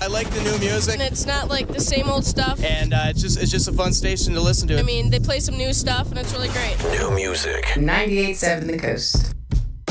I like the new music. And it's not like the same old stuff. And it's just a fun station to listen to. I mean, they play some new stuff, and it's really great. New music. 98.7 The Coast.